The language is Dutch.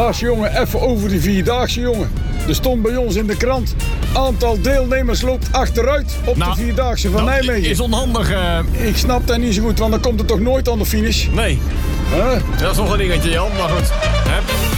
Luisteraars, jongen, even over de Vierdaagse, jongen. Er stond bij ons in de krant... aantal deelnemers loopt achteruit op de Vierdaagse van Nijmegen. Is onhandig. Ik snap dat niet zo goed, want dan komt het toch nooit aan de finish? Nee. Huh? Dat is nog een dingetje, Jan, maar goed. Hè?